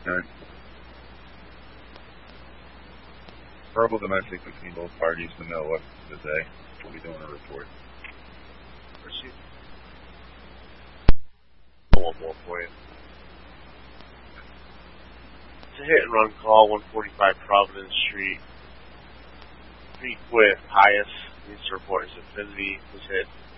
10. Verbal domestic between both parties to know what to say. We'll be doing a report. Proceed. One more for you. It's a hit and run call, 145 Providence Street. Speak with Pius. Needs to report his affinity was hit.